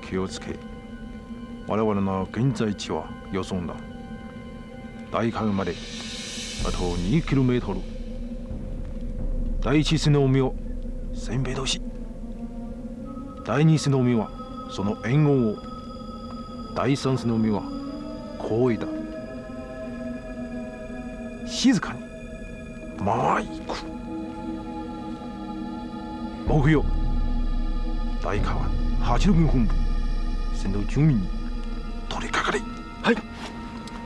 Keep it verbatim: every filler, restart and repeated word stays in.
気をつけ、我々の現在地は予想だ。大海まであとにキロメートル。第一瀬の海をせんべい通し、第二瀬の海はその沿岸を、第三瀬の海は後位だ。静かにまあ行く。木曜、大川八郎軍本部、先導住民に取りかかれ。